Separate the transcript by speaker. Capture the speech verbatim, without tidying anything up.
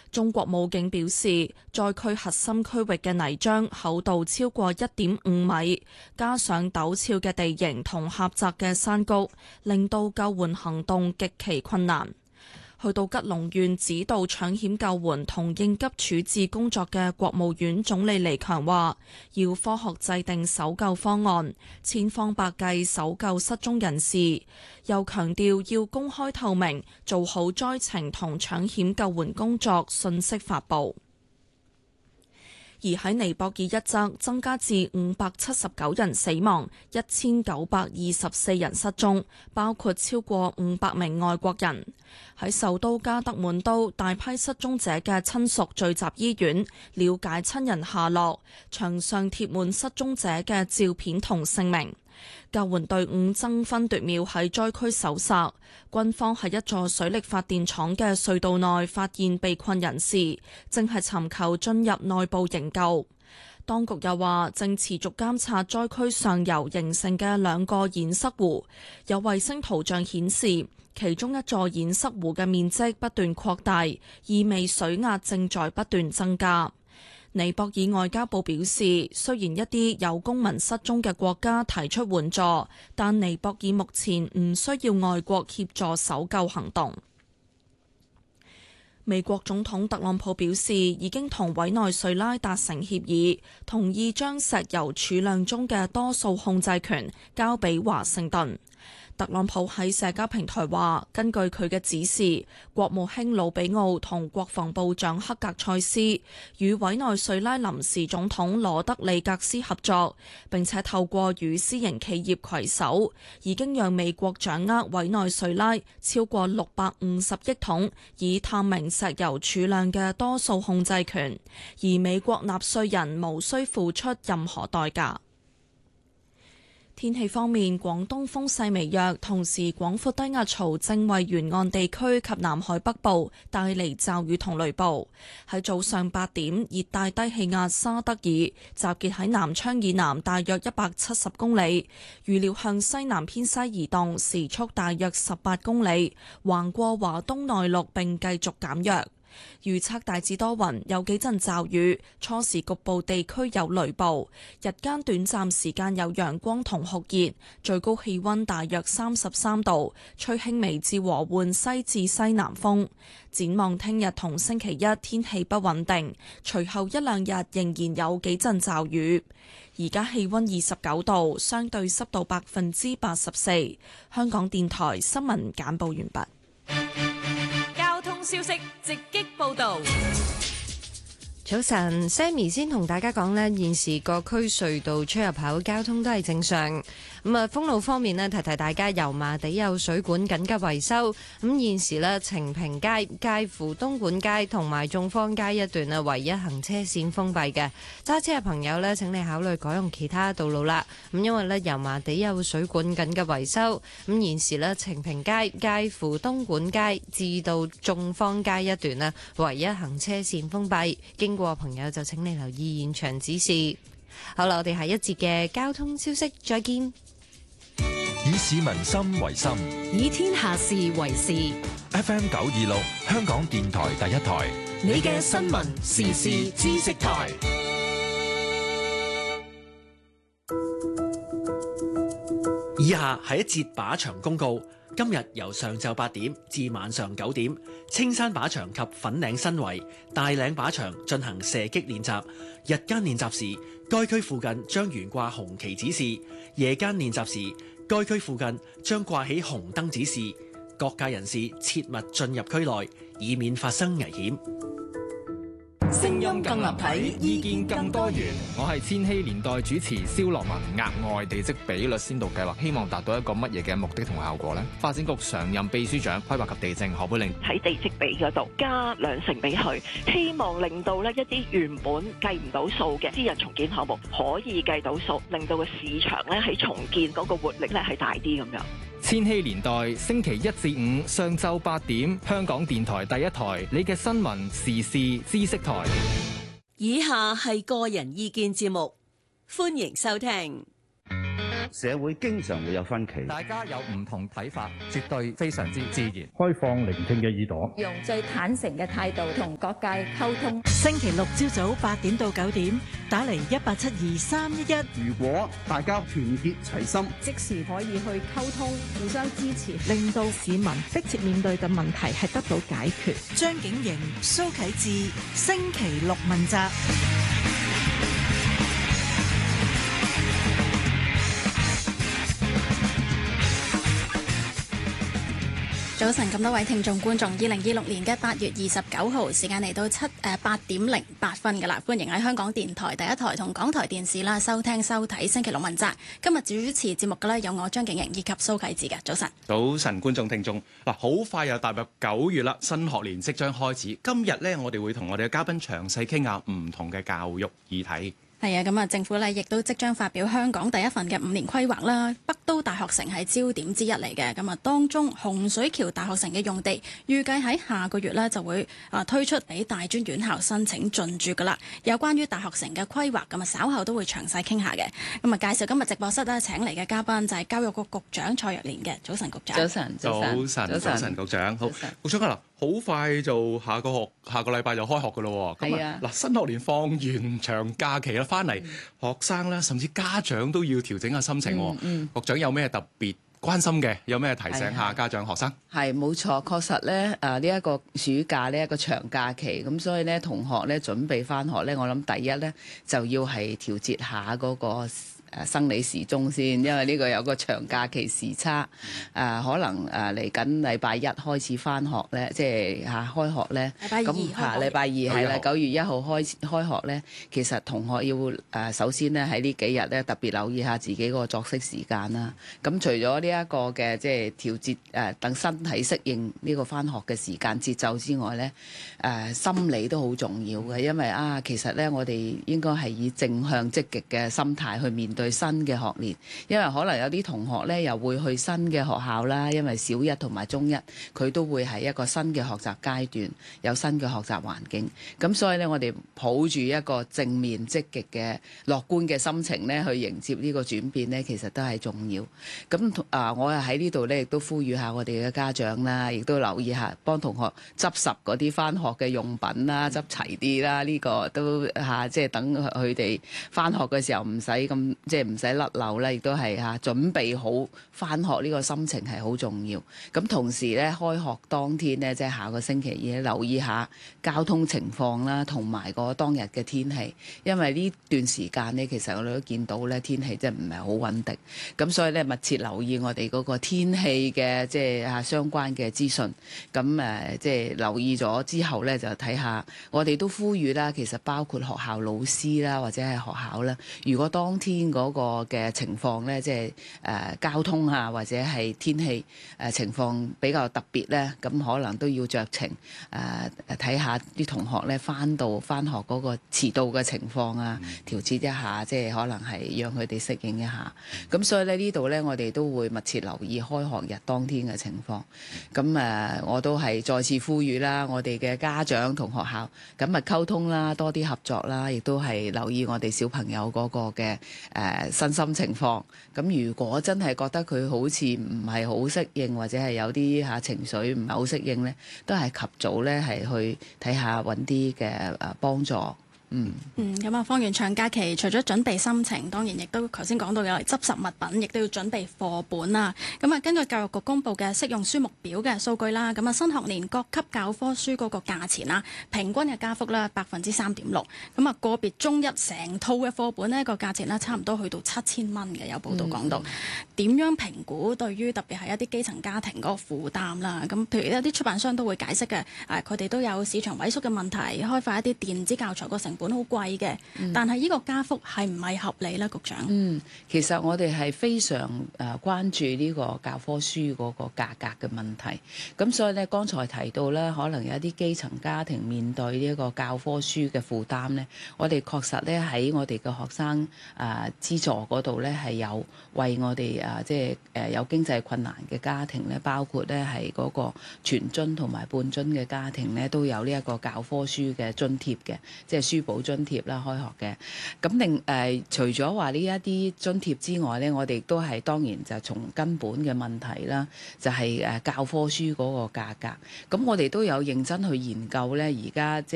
Speaker 1: 中國武警表示，災區核心區域嘅泥漿厚度超過一點五米，加上陡峭嘅地形同狹窄嘅山谷，令到救援行動極其困難。去到吉隆縣指導搶險救援同應急處置工作嘅國務院總理李強話，要科學制定搜救方案，千方百計搜救失蹤人士，又強調要公開透明，做好災情同搶險救援工作信息發布。而喺尼泊爾一則增加至五百七十九人死亡，一千九百二十四人失蹤，包括超過五百名外國人。喺首都加德滿都，大批失蹤者嘅親屬聚集醫院，了解親人下落，牆上貼滿失蹤者嘅照片同姓名。救援隊伍爭分奪秒喺災區搜索，軍方喺一座水力發電廠嘅隧道內發現被困人士，正係尋求進入內部營救。當局又話正持續監察災區上游形成嘅兩個堰塞湖，有衛星圖像顯示，其中一座堰塞湖嘅面積不斷擴大，意味水壓正在不斷增加。尼泊爾外交部表示，雖然一啲有公民失蹤嘅國家提出援助，但尼泊爾目前唔需要外國協助搜救行動。美國總統特朗普表示，已經同委內瑞拉達成協議，同意將石油儲量中嘅多數控制權交俾華盛頓。特朗普喺社交平台話，根據佢嘅指示，國務卿魯比奧同國防部長克格塞斯與委內瑞拉臨時總統羅德里格斯合作，並且透過與私營企業攜手，已經讓美國掌握委內瑞拉超過六百五十億桶已探明石油儲量嘅多數控制權，而美國納稅人無需付出任何代價。天氣方面，廣東風勢微弱，同時廣闊低壓槽正為沿岸地區及南海北部帶嚟驟雨同雷暴。喺早上八點，熱帶低氣壓沙德爾集結喺南昌以南大約一百七十公里，預料向西南偏西移動，時速大約十八公里，橫過華東內陸並繼續減弱。預測大致多雲，有幾陣驟雨，初時局部地區有雷暴，日間短暫時間有陽光同酷熱，最高氣溫大約三十三度，吹輕微至和緩西至西南風。展望聽日同星期一天氣不穩定，隨後一兩日仍然有幾陣驟雨。而家氣溫二十九度，相對濕度百分之八十四。香港電台新聞簡報完畢。
Speaker 2: 消息直擊報道。
Speaker 3: 早晨 Sammy 先同大家講呢，現時各區隧道出入口交通都係正常。咁啊，封路方面呢，提提大家，油麻地有水管緊急維修。咁現時呢，晴平街介乎東莞街同埋眾坊街一段啊，唯一行車線封閉嘅。揸車嘅朋友呢，請你考慮改用其他道路啦。咁因為呢，油麻地有水管緊急維修。咁現時呢，晴平街介乎東莞街至到眾坊街一段呢，唯一行車線封閉。經過朋友就請你留意現場指示。好啦，我哋下一節嘅交通消息再見。
Speaker 4: 以市民心為心，
Speaker 2: 以天下事為事。
Speaker 4: F M 九二六，香港電台第一台，
Speaker 2: 你嘅新聞時事知識台。
Speaker 5: 以下係一節靶場公告。今日由上晝八點至晚上九點，青山靶場及粉嶺新圍、大嶺靶場進行射擊練習。日間練習時，該區附近將懸掛紅旗指示；夜間練習時，該區附近將掛起紅燈指示。各界人士切勿進入區內，以免發生危險。
Speaker 2: 聲音更立體，意見更多元。
Speaker 6: 我係千禧年代主持蕭樂文。額外地積比率先導計劃希望達到一個乜嘢嘅目的同效果呢？發展局常任秘書長規劃及地政何佩玲
Speaker 7: 喺地積比嗰度加兩成俾佢，希望令到呢一啲原本計唔到數嘅私人重建項目可以計到數，令到個市場咧喺重建嗰個活力咧係大啲咁樣。
Speaker 6: 千禧年代星期一至五上晝八點，香港電台第一台，你嘅新聞時事知識台。
Speaker 2: 以下係個人意見節目，歡迎收聽。
Speaker 8: 社會經常會有分歧，
Speaker 4: 大家有唔同睇法，絕對非常之自然。
Speaker 9: 開放聆聽嘅耳朵，
Speaker 10: 用最坦誠嘅態度同各界溝通。
Speaker 11: 星期六朝早八點到九點，打嚟一八七二三一一。
Speaker 12: 如果大家團結齊心，
Speaker 10: 即時可以去溝通，互相支持，
Speaker 11: 令到市民迫切面對嘅問題係得到解決。張景瑩、蘇啟智，星期六問責。
Speaker 13: 早晨，咁多位聽眾觀眾，二零二六年嘅八月二十九號時間嚟到七誒八點零八分㗎啦，歡迎喺香港電台第一台同港台電視啦收聽收睇星期六問責。今日主持節目嘅咧有我張景瑩以及蘇啟智嘅。早晨，
Speaker 14: 早晨，觀眾聽眾嗱，好快又踏入九月啦，新學年即將開始。今日咧，我哋會同我哋嘅嘉賓詳細傾下唔同嘅教育議題。
Speaker 13: 係啊，咁啊，政府咧亦都即將發表香港第一份嘅五年規劃啦。北都大學城係焦點之一嚟嘅，咁啊，當中洪水橋大學城嘅用地預計喺下個月呢就會啊推出俾大專院校申請進駐噶啦。有關於大學城嘅規劃，咁啊稍後都會詳細傾下嘅。咁啊，介紹今日直播室咧請嚟嘅嘉賓就係教育局局長蔡若蓮嘅。早晨，局長。
Speaker 15: 早晨，早晨，
Speaker 14: 早晨，早晨，局長。好，局長啊，嗱，好快就下個學下個禮拜就開學噶咯。
Speaker 15: 係啊。嗱，
Speaker 14: 新學年放完長假期啦，翻嚟學生咧，甚至家長都要調整下心情。
Speaker 15: 嗯嗯。
Speaker 14: 局長有咩特別關心嘅？有咩提醒下家長學生？
Speaker 15: 係冇錯，確實咧，誒呢一個暑假呢一個長假期，咁所以咧同學咧準備翻學咧，我諗第一咧就要係調節下嗰個誒生理時鐘先，因為呢個有個長假期時差，誒、呃、可能誒嚟緊禮拜一開始翻學咧，即係嚇、啊、開學咧，咁嚇禮拜二係啦，九月一號開始開學咧，其實同學要誒、呃、首先咧喺呢幾日咧特別留意下自己個作息時間啦。咁除咗呢一個嘅即係調節誒等身體適應呢個翻學嘅時間節奏之外咧，誒、呃、心理都好重要嘅，因為啊其實咧我哋應該係以正向積極嘅心態去面對對新嘅學年，因為可能有啲同學咧又會去新嘅學校啦，因為小一同埋中一佢都會係一個新嘅學習階段，有新嘅學習環境，咁所以咧我哋抱住一個正面積極嘅樂觀嘅心情咧去迎接呢個轉變咧，其實都係重要。咁啊，我又喺呢度咧亦都呼籲下我哋嘅家長啦，亦都留意下幫同學執拾嗰啲返學嘅用品啦，執齊啲啦，呢、這個都嚇即係等佢哋返學嘅時候唔使咁。即係唔使甩漏咧，亦都係嚇準備好返學呢個心情係好重要。咁同時咧，開學當天咧，即係下個星期二，留意下交通情況啦，同埋個當日嘅天氣。因為呢段時間咧，其實我哋都見到咧天氣真係唔係好穩定。咁所以咧，密切留意我哋嗰個天氣嘅即係嚇相關嘅資訊。咁誒，即係留意咗之後咧，就睇下我哋都呼籲啦。其實包括學校老師啦，或者係學校啦，如果當天嗰個嘅情況咧，即係誒、呃、交通啊，或者係天氣誒、呃、情況比較特別咧，咁可能都要酌情誒睇下啲同學咧返到返學嗰個遲到嘅情況啊，調節一下，即係可能係讓佢哋適應一下。咁所以咧呢度咧，我哋都會密切留意開學日當天嘅情況。咁誒、呃，我都係再次呼籲啦，我哋嘅家長同學校緊密溝通啦，多啲合作啦，亦都係留意我哋小朋友嗰個嘅誒。呃誒身心情況，咁如果真係覺得佢好似唔係好適應，或者係有啲嚇情緒唔係好適應咧，都係及早咧係去睇下揾啲嘅誒幫助。嗯
Speaker 13: 嗯，咁啊，放完長假期，除咗準備心情，當然亦都頭先講到有嚟執拾物品，亦都要準備課本啦。咁啊，根據教育局公布嘅適用書目表嘅數據啦，咁啊，新學年各級教科書嗰個價錢啦，平均嘅加幅啦，百分之三點六。咁啊，個別中一成套嘅課本呢個價錢呢，差唔多去到七千蚊嘅。有報道講到點、嗯、樣評估對於特別係一啲基層家庭嗰個負擔啦。咁譬如一啲出版商都會解釋嘅，誒佢哋都有市場萎縮嘅問題，開發一啲電子教材個成本好貴嘅，但係呢個加幅係唔係合理呢？局長？
Speaker 15: 嗯，其實我哋係非常誒關注呢個教科書嗰個價格嘅問題。咁所以咧，剛才提到咧，可能有一啲基層家庭面對呢一個教科書嘅負擔咧，我哋確實咧喺我哋嘅學生誒資助嗰度咧係有為我哋誒即係誒有經濟困難嘅家庭咧，包括咧係嗰個全津同埋半津嘅家庭咧，都有呢一個教科書嘅津貼嘅，即係書補津貼啦，開學嘅。咁另誒、呃、除咗話呢一啲津貼之外咧，我哋亦都係當然就從根本嘅問題啦，就係、是、誒教科書嗰個價格。咁我哋都有認真去研究咧，而家即